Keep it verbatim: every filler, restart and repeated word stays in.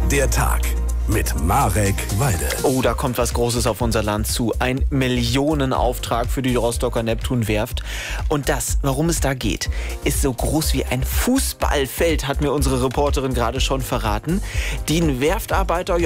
Der Tag mit Marek Weide. Oh, da kommt was Großes auf unser Land zu. Ein Millionenauftrag für die Rostocker Neptunwerft. Und das, worum es da geht, ist so groß wie ein Fußballfeld, hat mir unsere Reporterin gerade schon verraten. Die Werftarbeiter, ja,